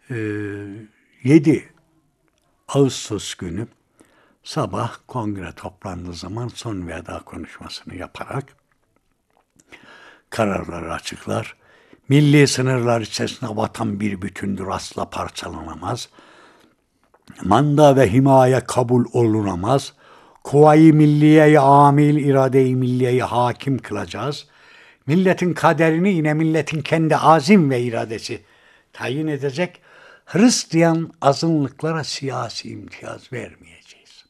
7 Ağustos günü sabah kongre toplandığı zaman son veda konuşmasını yaparak kararları açıklar. Milli sınırlar içerisinde vatan bir bütündür, asla parçalanamaz. Manda ve himaye kabul olunamaz. Kuvayi milliyeyi amil, irade-i milliyeyi hakim kılacağız. Milletin kaderini yine milletin kendi azim ve iradesi tayin edecek. Hristiyan azınlıklara siyasi imtiyaz vermeyeceğiz.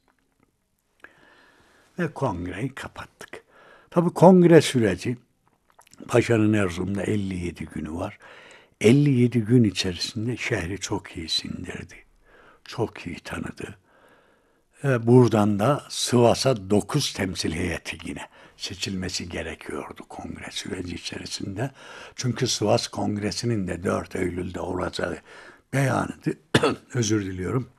Ve kongreyi kapattık. Tabii kongre süreci, Paşa'nın Erzurum'da 57 günü var. 57 gün içerisinde şehri çok iyi sindirdi. Çok iyi tanıdı. Buradan da Sivas'a 9 temsil heyeti yine seçilmesi gerekiyordu kongre süreci içerisinde. Çünkü Sivas Kongresi'nin de 4 Eylül'de olacağı beyanıydı. Özür diliyorum.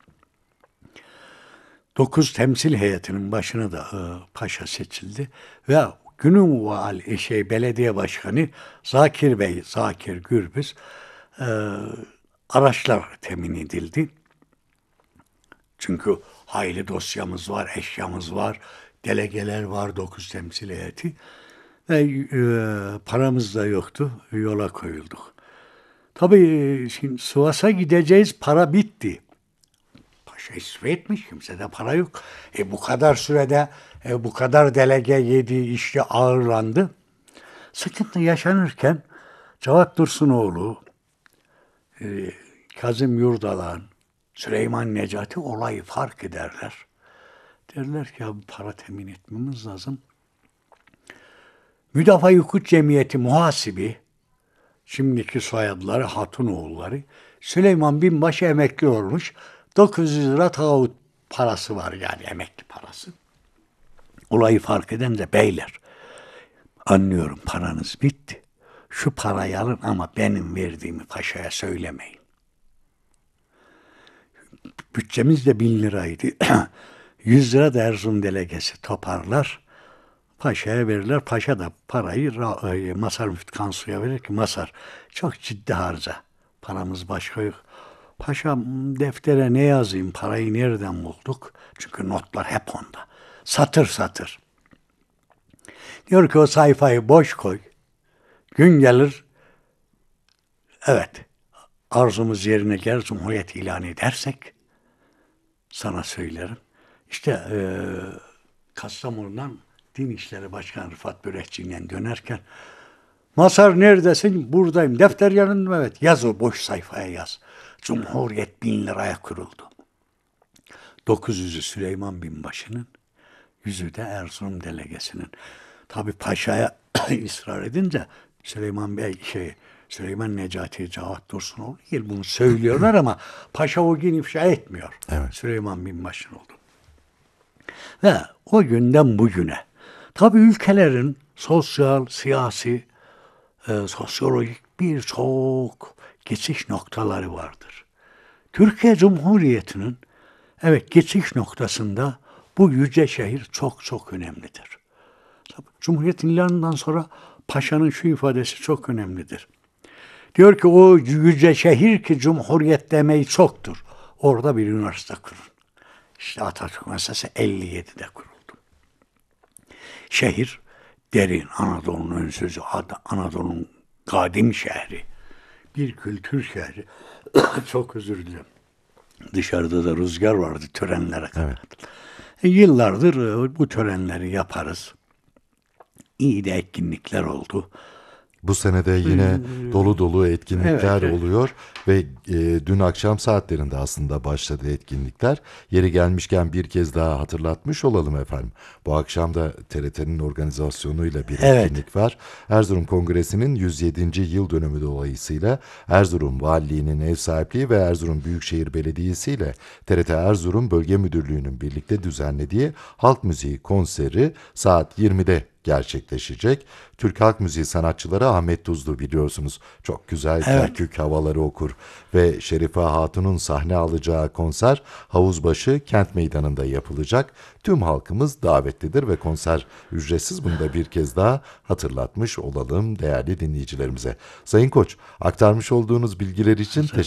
9 temsil heyetinin başına da Paşa seçildi ve günün belediye başkanı Zakir Gürbüz araçlar temin edildi. Çünkü hayli dosyamız var, eşyamız var, delegeler var, 9 temsil heyeti ve paramız da yoktu, yola koyulduk. Tabii şimdi Sivas'a gideceğiz, para bitti. Paşa istif etmiş, kimsede para yok. Bu kadar sürede bu kadar delege yedi, işçi ağırlandı. Sıkıntı yaşanırken Cevat Dursunoğlu, Kazım Yurdalan, Süleyman Necati olayı fark ederler. Derler ki ya para temin etmemiz lazım. Müdafaa-i Hukuk Cemiyeti muhasibi, şimdiki soyadları Hatunoğulları, Süleyman Binbaşı emekli olmuş. 900 lira taahhüt parası var, yani emekli parası. Olayı fark eden de beyler, anlıyorum paranız bitti. Şu parayı alın ama benim verdiğimi paşaya söylemeyin. Bütçemiz de 1000 liraydı. 100 lira da Erzurum delegesi toparlar. Paşa'ya verirler. Paşa da parayı Masar Müftü Kansu'ya verir ki Masar çok ciddi harca. Paramız başka yok. Paşam deftere ne yazayım, parayı nereden bulduk? Çünkü notlar hep onda. Satır satır. Diyor ki o sayfayı boş koy. Gün gelir, evet, arzumuz yerine gelir, Cumhuriyet ilan edersek sana söylerim. İşte Kastamonu'dan Din İşleri Başkanı Rıfat Börekçi'yle dönerken Masar neredesin? Buradayım. Defter yanında mı? Evet. Yaz o boş sayfaya yaz. Cumhuriyet 1000 liraya kuruldu. 900'ü Süleyman Binbaşı'nın, 100'ü de Erzurum delegesinin. Tabii Paşa'ya ısrar edince Süleyman Necati, Cevat Dursunoğlu bunu söylüyorlar ama Paşa o gün ifşa etmiyor. Evet. Süleyman Binbaşı'nın oldu. Ve o günden bugüne tabii ülkelerin sosyal, siyasi, sosyolojik birçok geçiş noktaları vardır. Türkiye Cumhuriyeti'nin geçiş noktasında bu yüce şehir çok çok önemlidir. Cumhuriyet ilanından sonra Paşa'nın şu ifadesi çok önemlidir. Diyor ki o yüce şehir ki Cumhuriyet demeyi çoktur. Orada bir üniversite kurun. İşte Atatürk Üniversitesi 57'de kuruldu. Şehir derin, Anadolu'nun ön sözü, Anadolu'nun kadim şehri, bir kültür şehri. Çok özür dilerim. Dışarıda da rüzgar vardı törenlere kadar. Evet. Yıllardır bu törenleri yaparız. İyi de etkinlikler oldu. Bu senede yine dolu dolu etkinlikler oluyor ve dün akşam saatlerinde aslında başladı etkinlikler. Yeri gelmişken bir kez daha hatırlatmış olalım efendim. Bu akşam da TRT'nin organizasyonuyla bir etkinlik var. Erzurum Kongresi'nin 107. yıl dönümü dolayısıyla Erzurum Valiliği'nin ev sahipliği ve Erzurum Büyükşehir Belediyesi ile TRT Erzurum Bölge Müdürlüğü'nün birlikte düzenlediği halk müziği konseri saat 20'de gerçekleşecek. Türk halk müziği sanatçıları Ahmet Tuzlu biliyorsunuz çok güzel Kerkük havaları okur ve Şerife Hatun'un sahne alacağı konser Havuzbaşı Kent Meydanı'nda yapılacak. Tüm halkımız davetlidir ve konser ücretsiz. Bunu da bir kez daha hatırlatmış olalım değerli dinleyicilerimize. Sayın Koç, aktarmış olduğunuz bilgiler için teşekkür ederim.